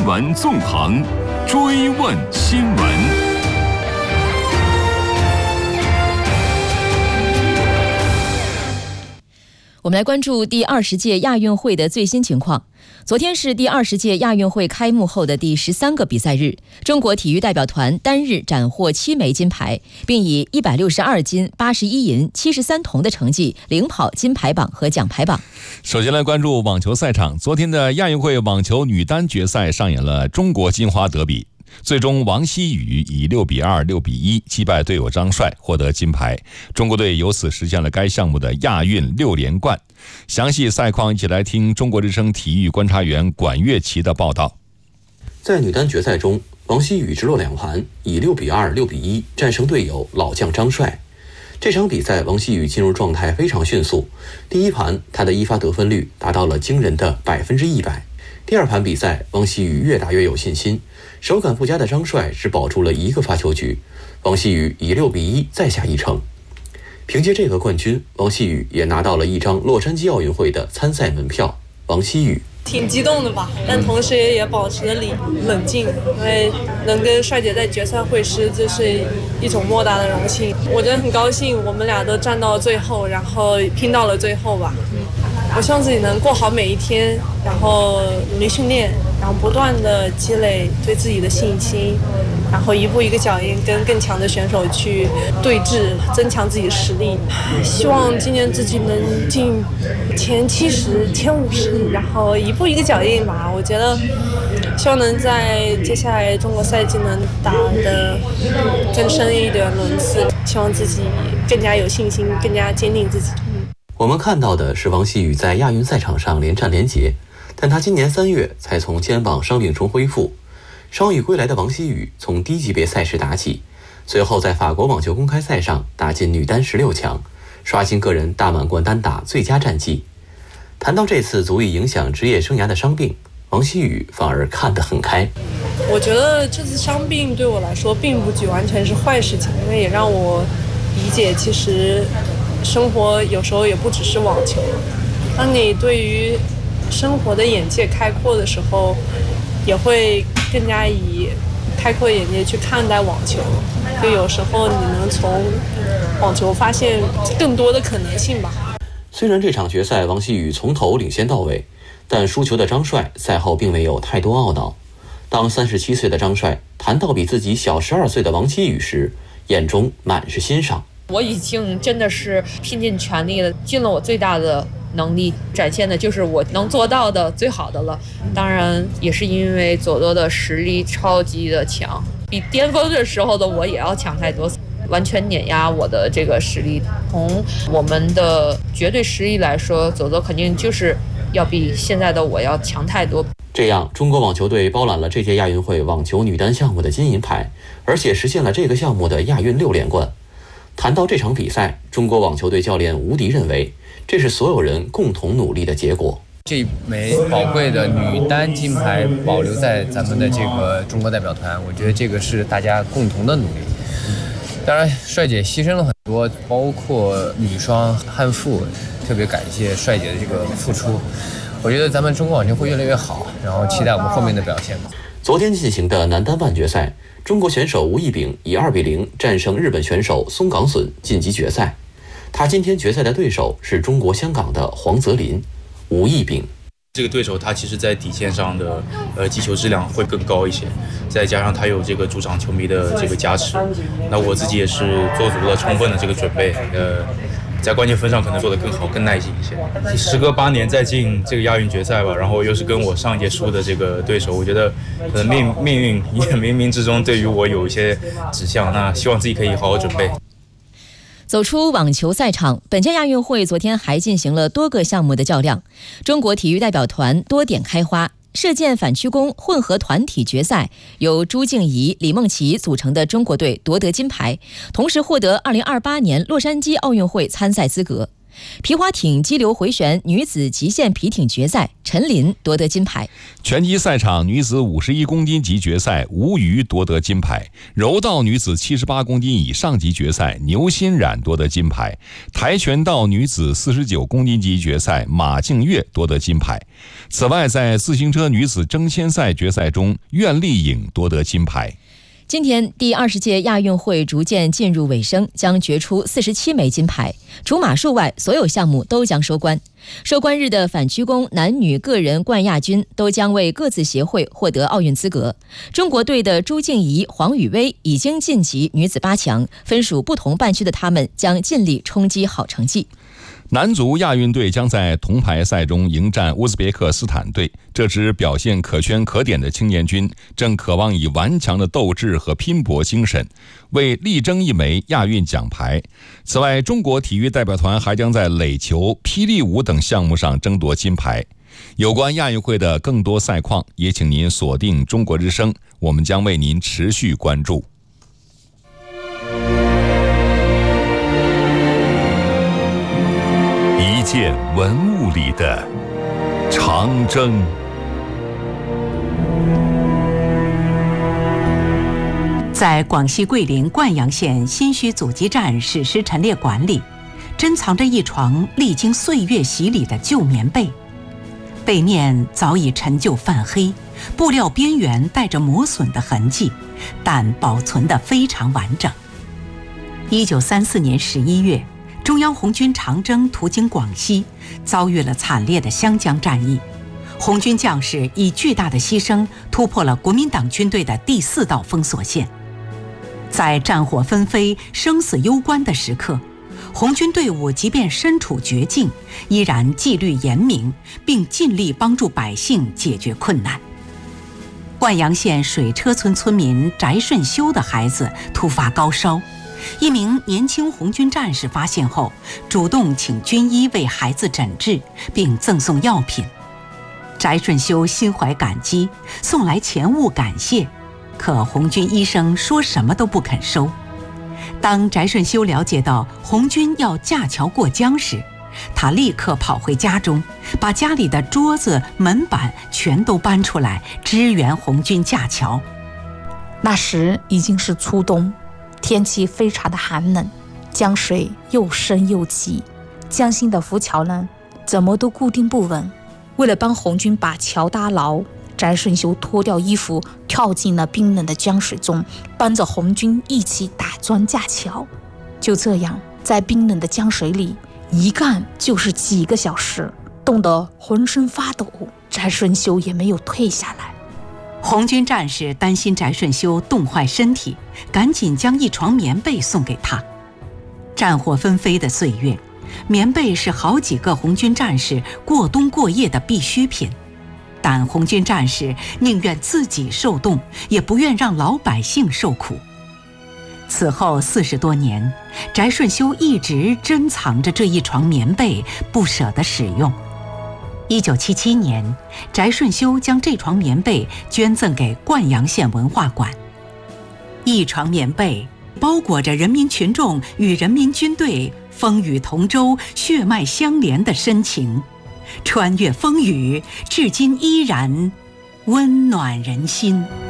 闻纵横，追问新闻。 我们来关注第20届亚运会的最新情况。昨天是第20届亚运会开幕后的第13个比赛日，中国体育代表团单日斩获7枚金牌，并以162金、81银、73铜的成绩领跑金牌榜和奖牌榜。 首先来关注网球赛场，昨天的亚运会网球女单决赛上演了中国金花德比。最终王希雨以6比2、6比1击败队友张帅，获得金牌。中国队由此实现了该项目的亚运6连冠。详细赛况一起来听中国之声体育观察员管乐琪的报道。 在女单决赛中，王希雨直落2盘，以6比2、6比1战胜队友老将张帅。这场比赛，王希雨进入状态非常迅速。第一盘，她的一发得分率达到了惊人的100%。第二盘比赛，王希雨越打越有信心，手感不佳的张帅只保住了1个发球局，王希雨以6比1再下一城。凭借这个冠军，王希雨也拿到了一张洛杉矶奥运会的参赛门票。王希雨挺激动的吧，但同时也保持了冷静，因为能跟帅姐在决赛会师，这是一种莫大的荣幸。我真的很高兴，我们俩都站到了最后，然后拼到了最后吧。我希望自己能过好每一天，然后努力训练，然后不断的积累对自己的信心，然后一步一个脚印跟更强的选手去对峙，增强自己的实力。希望今年自己能进前70、前50，然后一步一个脚印吧。我觉得希望能在接下来中国赛季能打得更深一点轮次，希望自己更加有信心，更加坚定自己。 我们看到的是王希雨在亚运赛场上连战连捷，但她今年3月才从肩膀伤病中恢复。伤愈归来的王希雨从低级别赛事打起，随后在法国网球公开赛上打进女单16强，刷新个人大满贯单打最佳战绩。谈到这次足以影响职业生涯的伤病，王希雨反而看得很开。 我觉得这次伤病对我来说并不完全是坏事情，因为也让我理解其实生活有时候也不只是网球。当你对于生活的眼界开阔的时候，也会更加以开阔眼界去看待网球，就有时候你能从网球发现更多的可能性吧。 虽然这场决赛王希雨从头领先到尾，但输球的张帅赛后并没有太多懊恼。当37岁的张帅谈到比自己小12岁的王希雨时，眼中满是欣赏。 我已经真的是拼尽全力了，尽了我最大的能力，展现的就是我能做到的最好的了。当然也是因为佐多的实力超级的强，比巅峰的时候的我也要强太多，完全碾压我的这个实力。从我们的绝对实力来说，佐多肯定就是要比现在的我要强太多。 这样，中国网球队包揽了这届亚运会网球女单项目的金银牌，而且实现了这个项目的亚运6连冠。谈到这场比赛，中国网球队教练吴迪认为，这是所有人共同努力的结果。 这枚宝贵的女单金牌保留在咱们的这个中国代表团，我觉得这个是大家共同的努力。当然，帅姐牺牲了很多，包括女双汉馥，特别感谢帅姐的这个付出。我觉得咱们中国网球会越来越好，然后期待我们后面的表现吧。 昨天进行的男单半决赛，中国选手吴亦丙以2比0战胜日本选手松冈隼晋级决赛。他今天决赛的对手是中国香港的黄泽林。吴亦丙这个对手他其实在底线上的击球质量会更高一些，再加上他有这个主场球迷的这个加持，那我自己也是做足了充分的这个准备，在关键分上可能做得更好更耐心一些。时隔8年再进这个亚运决赛吧，然后又是跟我上一届输的这个对手，我觉得可能命运也冥冥之中对于我有一些指向，那希望自己可以好好准备。 走出网球赛场，本届亚运会昨天还进行了多个项目的较量。中国体育代表团多点开花，射箭反曲弓混合团体决赛，由朱静怡、李梦琪组成的中国队夺得金牌，同时获得2028年洛杉矶奥运会参赛资格。 皮划艇激流回旋女子极限皮艇决赛，陈琳夺得金牌。 拳击赛场女子51公斤级决赛，吴瑜夺得金牌。柔道女子78公斤以上级决赛，牛欣冉夺得金牌。跆拳道女子49公斤级决赛，马静月夺得金牌。此外，在自行车女子争先赛决赛中，苑丽颖夺得金牌。 今天第20届亚运会逐渐进入尾声，将决出47枚金牌。除马术外，所有项目都将收官。收官日的反曲弓男女个人冠亚军都将为各自协会获得奥运资格。中国队的朱静怡、黄雨薇已经晋级女子8强，分属不同半区的他们将尽力冲击好成绩。 男足亚运队将在铜牌赛中迎战乌兹别克斯坦队。这支表现可圈可点的青年军正渴望以顽强的斗志和拼搏精神，为力争一枚亚运奖牌。此外，中国体育代表团还将在垒球、霹雳舞等项目上争夺金牌。有关亚运会的更多赛况，也请您锁定中国之声，我们将为您持续关注。 一件文物里的长征。 在广西桂林灌阳县新圩阻击站史诗陈列馆里，珍藏着一床历经岁月洗礼的旧棉被，被面早已陈旧泛黑，布料边缘带着磨损的痕迹，但保存得非常完整。1934年11月，中央红军长征途经广西，遭遇了惨烈的湘江战役。红军将士以巨大的牺牲突破了国民党军队的第4道封锁线。在战火纷飞、生死攸关的时刻，红军队伍即便身处绝境，依然纪律严明，并尽力帮助百姓解决困难。灌阳县水车村村民翟顺修的孩子突发高烧，一名年轻红军战士发现后，主动请军医为孩子诊治，并赠送药品。翟顺修心怀感激，送来钱物感谢，可红军医生说什么都不肯收。当翟顺修了解到红军要架桥过江时，他立刻跑回家中，把家里的桌子、门板全都搬出来支援红军架桥。 那时已经是初冬，天气非常的寒冷，江水又深又急，江心的浮桥呢，怎么都固定不稳。为了帮红军把桥搭牢，翟顺修脱掉衣服，跳进了冰冷的江水中，帮着红军一起打桩架桥。就这样，在冰冷的江水里一干就是几个小时，冻得浑身发抖，翟顺修也没有退下来。 红军战士担心翟顺修冻坏身体，赶紧将一床棉被送给他。战火纷飞的岁月，棉被是好几个红军战士过冬过夜的必需品，但红军战士宁愿自己受冻，也不愿让老百姓受苦。此后40多年，翟顺修一直珍藏着这一床棉被，不舍得使用。1977年，翟顺修将这床棉被捐赠给灌阳县文化馆。一床棉被包裹着人民群众与人民军队风雨同舟、血脉相连的深情，穿越风雨，至今依然温暖人心。